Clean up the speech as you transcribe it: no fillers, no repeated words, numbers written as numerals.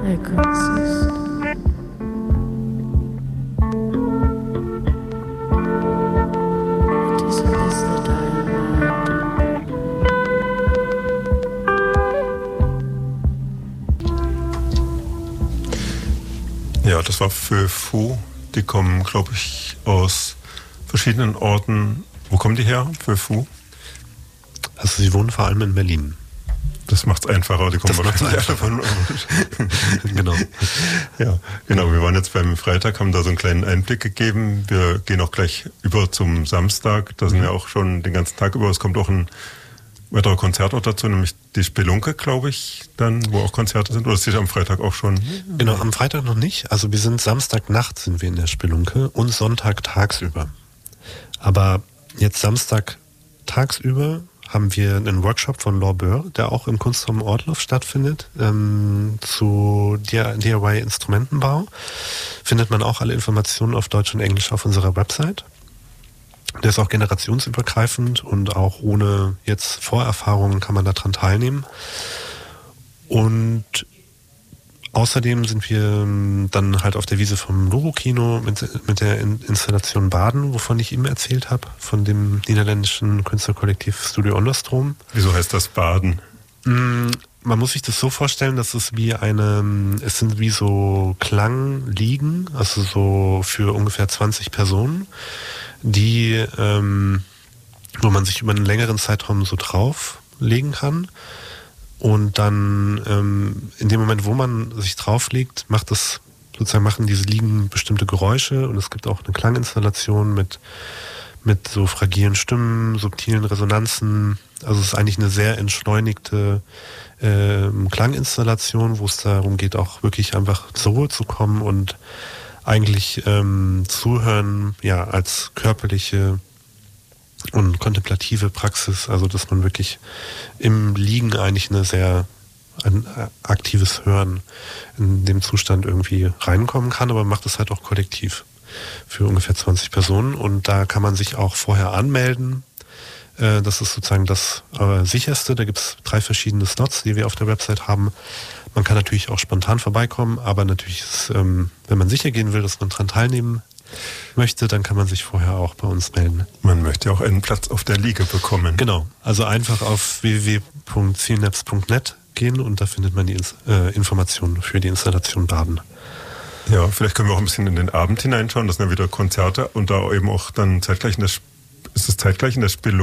I consist. It is in this that I am mad. Ja, das war Feu Fou. Die kommen, glaube ich, aus verschiedenen Orten. Wo kommen die her, Feu Fou? Also sie wohnen vor allem in Berlin. Das macht es einfacher, die kommen wahrscheinlich alle von Genau. Ja, genau. Wir waren jetzt beim Freitag, haben da so einen kleinen Einblick gegeben. Wir gehen auch gleich über zum Samstag. Da sind wir auch schon den ganzen Tag über. Es kommt auch ein weiterer Konzertort dazu, nämlich die Spelunke, glaube ich, dann, wo auch Konzerte sind. Oder ist das am Freitag auch schon? Genau, am Freitag noch nicht. Also wir sind Samstagnacht sind wir in der Spelunke und Sonntag tagsüber. Aber jetzt Samstag tagsüber haben wir einen Workshop von Laure Böhr, der auch im Kunstraum Ortloff stattfindet, zu DIY-Instrumentenbau. Findet man auch alle Informationen auf Deutsch und Englisch auf unserer Website. Der ist auch generationsübergreifend und auch ohne jetzt Vorerfahrungen kann man daran teilnehmen. Und außerdem sind wir dann halt auf der Wiese vom Loro-Kino mit der Installation Baden, wovon ich eben erzählt habe, von dem niederländischen Künstlerkollektiv Studio Onderstroom. Wieso heißt das Baden? Man muss sich das so vorstellen, dass es es sind wie so Klangliegen, also so für ungefähr 20 Personen, die, wo man sich über einen längeren Zeitraum so drauflegen kann. Und dann in dem Moment, wo man sich drauflegt, machen diese Liegen bestimmte Geräusche und es gibt auch eine Klanginstallation mit so fragilen Stimmen, subtilen Resonanzen. Also es ist eigentlich eine sehr entschleunigte Klanginstallation, wo es darum geht, auch wirklich einfach zur Ruhe zu kommen und eigentlich Zuhören ja als körperliche und kontemplative Praxis, also dass man wirklich im Liegen eigentlich ein aktives Hören in dem Zustand irgendwie reinkommen kann, aber man macht es halt auch kollektiv für ungefähr 20 Personen und da kann man sich auch vorher anmelden. Das ist sozusagen das sicherste. Da gibt es 3 verschiedene Slots, die wir auf der Website haben. Man kann natürlich auch spontan vorbeikommen, aber natürlich ist, wenn man sicher gehen will, dass man daran teilnehmen möchte, dann kann man sich vorher auch bei uns melden. Man möchte auch einen Platz auf der Liege bekommen. Genau, also einfach auf www.zielnaps.net gehen und da findet man die Informationen für die Installation Baden. Ja, vielleicht können wir auch ein bisschen in den Abend hineinschauen. Das sind ja wieder Konzerte und da eben auch dann zeitgleich in der Spelunke.